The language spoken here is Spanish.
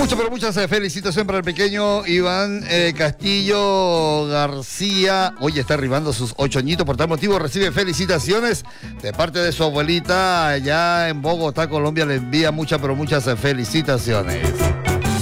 Muchas, pero muchas felicitaciones para el pequeño Iván Castillo García. Hoy está arribando sus 8 añitos, por tal motivo recibe felicitaciones de parte de su abuelita allá en Bogotá, Colombia. Le envía muchas, pero muchas felicitaciones.